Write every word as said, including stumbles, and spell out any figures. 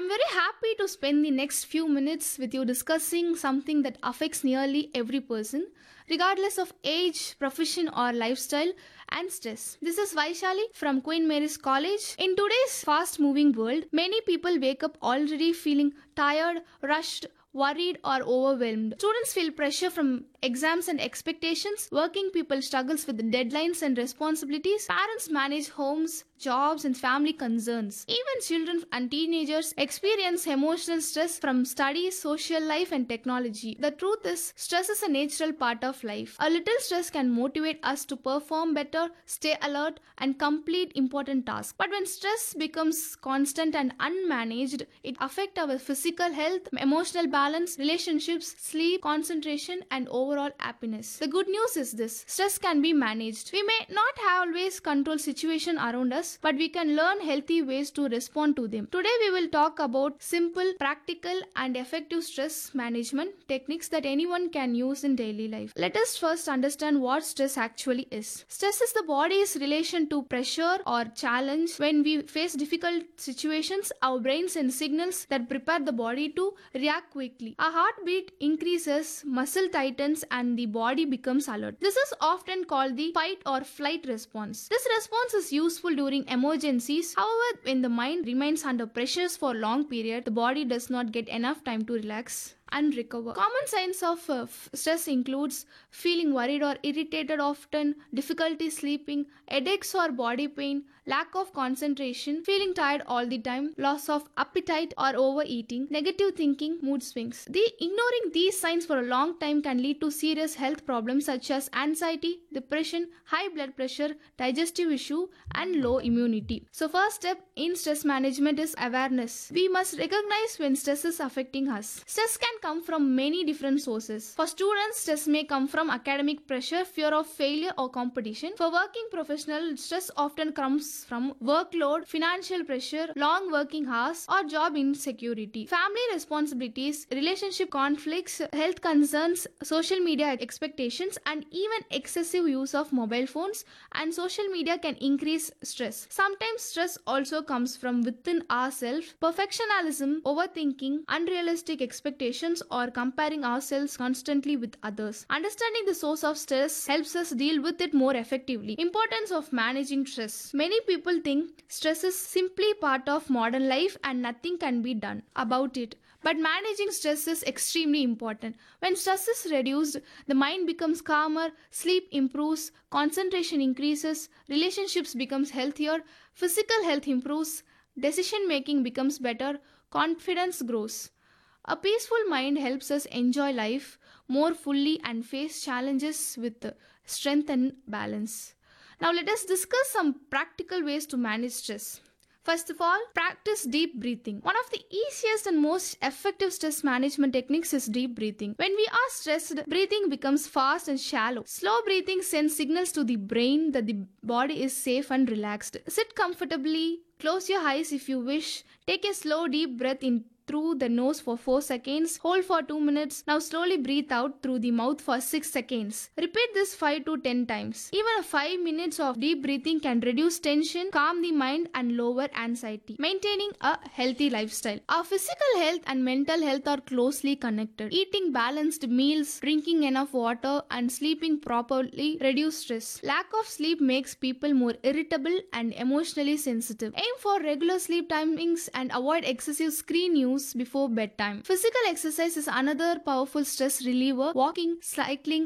very happy to spend the next few minutes with you discussing something that affects nearly every person, regardless of age, profession, or lifestyle, and stress. This is Vaishali from Queen Mary's College. In today's fast moving world, many people wake up already feeling tired, rushed, worried, or overwhelmed. Students feel pressure from exams and expectations. Working people struggles with deadlines and responsibilities. Parents manage homes, jobs, and family concerns. Even children and teenagers experience emotional stress from studies, social life, and technology. The truth is, stress is a natural part of life. A little stress can motivate us to perform better, stay alert, and complete important tasks. But when stress becomes constant and unmanaged, it affects our physical health, emotional balance, relationships, sleep, concentration, and overall happiness. The good news is this: stress can be managed. We may not always control situation around us, but we can learn healthy ways to respond to them. Today we will talk about simple, practical, and effective stress management techniques that anyone can use in daily life. Let us first understand what stress actually is. Stress is the body's relation to pressure or challenge. When we face difficult situations, our brain sends signals that prepare the body to react quickly. Our heartbeat increases, muscle tightens, and the body becomes alert. This is often called the fight or flight response. This response is useful during emergencies. However, when the mind remains under pressures for a long period, the body does not get enough time to relax and recover. Common signs of uh, f- stress includes feeling worried or irritated often, difficulty sleeping, headaches or body pain, lack of concentration, feeling tired all the time, loss of appetite or overeating, negative thinking, mood swings. The ignoring these signs for a long time can lead to serious health problems such as anxiety, depression, high blood pressure, digestive issue, and low immunity. So first step in stress management is awareness. We must recognize when stress is affecting us. Stress can come from many different sources. For students, stress may come from academic pressure, fear of failure, or competition. For working professionals, stress often comes from workload, financial pressure, long working hours, or job insecurity. Family responsibilities, relationship conflicts, health concerns, social media expectations, and even excessive use of mobile phones and social media can increase stress. Sometimes stress also comes from within ourselves. Perfectionism, overthinking, unrealistic expectations, or comparing ourselves constantly with others. Understanding the source of stress helps us deal with it more effectively. Importance of managing stress. Many people think stress is simply part of modern life and nothing can be done about it. But managing stress is extremely important. When stress is reduced, the mind becomes calmer, sleep improves, concentration increases, relationships becomes healthier, physical health improves, decision making becomes better, confidence grows. A peaceful mind helps us enjoy life more fully and face challenges with strength and balance. Now, let us discuss some practical ways to manage stress. First of all, practice deep breathing. One of the easiest and most effective stress management techniques is deep breathing. When we are stressed, breathing becomes fast and shallow. Slow breathing sends signals to the brain that the body is safe and relaxed. Sit comfortably, close your eyes if you wish, take a slow deep breath in through the nose for four seconds, hold for two minutes. Now slowly breathe out through the mouth for six seconds. Repeat this five to ten times. Even a five minutes of deep breathing can reduce tension, calm the mind, and lower anxiety. Maintaining a healthy lifestyle. Our physical health and mental health are closely connected. Eating balanced meals, drinking enough water, and sleeping properly reduce stress. Lack of sleep makes people more irritable and emotionally sensitive. Aim for regular sleep timings and avoid excessive screen use before bedtime. Physical exercise is another powerful stress reliever. Walking, cycling,